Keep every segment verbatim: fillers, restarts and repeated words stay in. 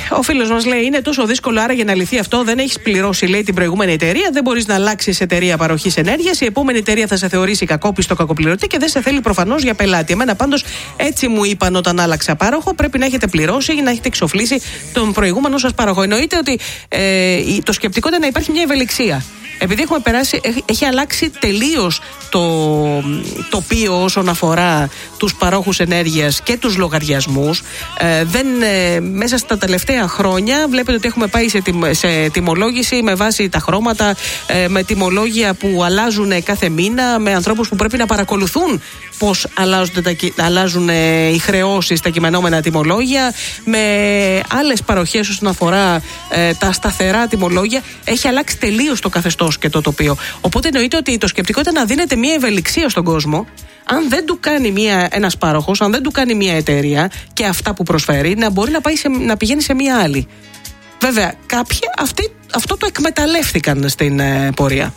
ο φίλος μας λέει: είναι τόσο δύσκολο άρα για να λυθεί αυτό. Δεν έχεις πληρώσει, λέει, την προηγούμενη εταιρεία. Δεν μπορείς να αλλάξεις εταιρεία παροχής ενέργειας. Η επόμενη εταιρεία θα σε θεωρήσει κακόπιστο κακοπληρωτή και δεν σε θέλει προφανώς για πελάτη. Εμένα πάντως έτσι μου είπαν όταν άλλαξα πάροχο. Πρέπει να έχετε πληρώσει ή να έχετε εξοφλήσει τον προηγούμενο σας πάροχο. Εννοείται ότι ε, το σκεπτικό είναι να υπάρχει μια ευελιξία. Επειδή έχουμε περάσει, έχει αλλάξει τελείως το τοπίο όσον αφορά τους παρόχους ενέργειας και τους λογαριασμούς. Ε, δεν, ε, μέσα στα τελευταία χρόνια βλέπετε ότι έχουμε πάει σε, τιμ, σε τιμολόγηση με βάση τα χρώματα, ε, με τιμολόγια που αλλάζουν κάθε μήνα, με ανθρώπους που πρέπει να παρακολουθούν πώς αλλάζουν, τα, αλλάζουν ε, οι χρεώσεις στα κειμενόμενα τιμολόγια, με άλλες παροχές όσον αφορά ε, τα σταθερά τιμολόγια. Έχει αλλάξει τελείως το καθεστώς και το τοπίο. Οπότε εννοείται ότι το σκεπτικό ήταν να δίνεται μια ευελιξία στον κόσμο. Αν δεν του κάνει μια, ένας πάροχος, αν δεν του κάνει μια εταιρεία και αυτά που προσφέρει, να μπορεί να, πάει σε, να πηγαίνει σε μια άλλη. Βέβαια, κάποιοι αυτοί, αυτό το εκμεταλλεύτηκαν στην ε, πορεία.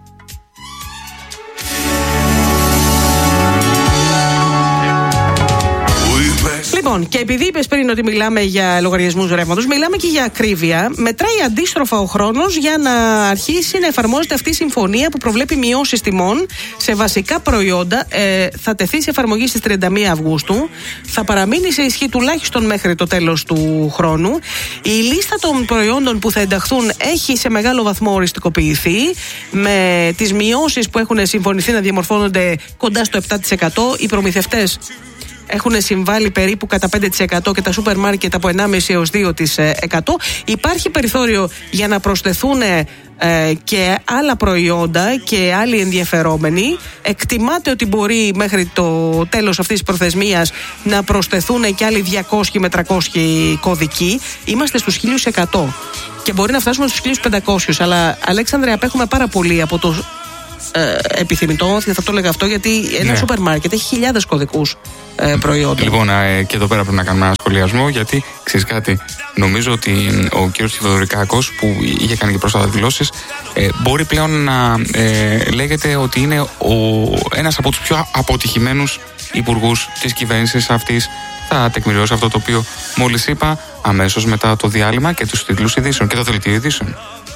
Λοιπόν, και επειδή είπες πριν ότι μιλάμε για λογαριασμούς ρεύματος, μιλάμε και για ακρίβεια. Μετράει αντίστροφα ο χρόνος για να αρχίσει να εφαρμόζεται αυτή η συμφωνία που προβλέπει μειώσεις τιμών σε βασικά προϊόντα. Ε, θα τεθεί σε εφαρμογή στις τριάντα μία Αυγούστου. Θα παραμείνει σε ισχύ τουλάχιστον μέχρι το τέλος του χρόνου. Η λίστα των προϊόντων που θα ενταχθούν έχει σε μεγάλο βαθμό οριστικοποιηθεί, με τις μειώσεις που έχουν συμφωνηθεί να διαμορφώνονται κοντά στο επτά τοις εκατό. Οι προμηθευτές έχουν συμβάλει περίπου κατά πέντε τοις εκατό και τα σούπερ μάρκετ από ένα κόμμα πέντε έως δύο τοις εκατό. Υπάρχει περιθώριο για να προσθεθούν ε, και άλλα προϊόντα και άλλοι ενδιαφερόμενοι. Εκτιμάται ότι μπορεί μέχρι το τέλος αυτής της προθεσμίας να προσθεθούν και άλλοι διακόσιοι με τριακόσιοι κωδικοί. Είμαστε στους χίλια εκατό και μπορεί να φτάσουμε στους χίλια πεντακόσιους. Αλλά, Αλέξανδρε, απέχουμε πάρα πολύ από το Ε, επιθυμητό, θα το έλεγα αυτό, γιατί ένα ναι. σούπερ μάρκετ έχει χιλιάδες κωδικούς ε, προϊόντων. Λοιπόν, ε, και εδώ πέρα πρέπει να κάνουμε ένα σχολιασμό, γιατί ξέρεις κάτι, νομίζω ότι ο κύριος Θοδωρικάκος, που είχε κάνει και πρόσφατα δηλώσεις, ε, μπορεί πλέον να ε, λέγεται ότι είναι ο, ένας από τους πιο αποτυχημένους υπουργούς της κυβέρνησης αυτής. Θα τεκμηριώσει αυτό το οποίο μόλις είπα αμέσως μετά το διάλειμμα και τους τίτλους ειδήσεων και το δελτίο ειδήσεων.